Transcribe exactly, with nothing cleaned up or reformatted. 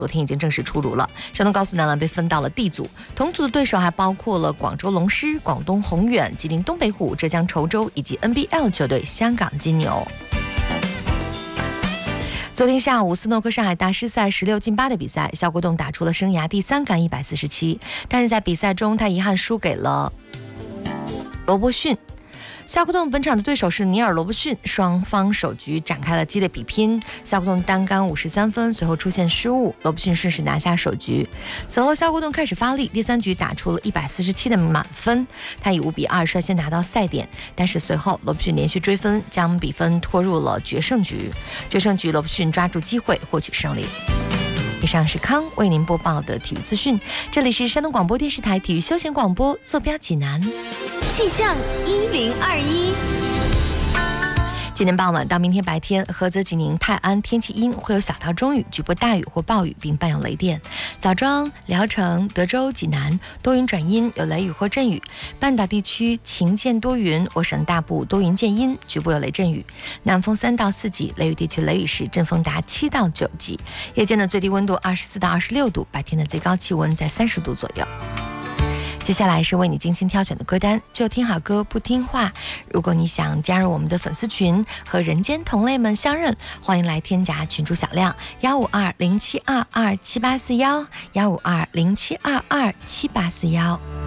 昨天已经正式出炉了，山东高速男篮被分到了 D 组，同组的对手还包括了广州龙狮、广东宏远、吉林东北虎、浙江稠州以及 N B L 球队香港金牛。昨天下午，斯诺克上海大师赛十六进八的比赛，肖国栋打出了生涯第三杆一百四十七，但是在比赛中他遗憾输给了罗伯逊。肖国栋本场的对手是尼尔·罗伯逊，双方首局展开了激烈比拼，肖国栋单杆五十三分，随后出现失误，罗伯逊顺势拿下首局。此后，肖国栋开始发力，第三局打出了一百四十七的满分，他以五比二率先拿到赛点，但是随后罗伯逊连续追分，将比分拖入了决胜局。决胜局，罗伯逊抓住机会获取胜利。以上是康为您播报的体育资讯，这里是山东广播电视台体育休闲广播，坐标济南。 气象一零二一。 今天傍晚到明天白天，菏泽、济宁、泰安天气阴，会有小到中雨，局部大雨或暴雨，并伴有雷电。枣庄、聊城、德州、济南多云转阴，有雷雨或阵雨。半岛地区晴间多云，我省大部多云见阴，局部有雷阵雨。南风三到四级，雷雨地区雷雨时阵风达七到九级。夜间的最低温度二十四到二十六度，白天的最高气温在三十度左右。接下来是为你精心挑选的歌单，就听好歌不听话。如果你想加入我们的粉丝群，和人间同类们相认，欢迎来添加群主小亮幺五二零七二二七八四幺幺五二零七二二七八四幺。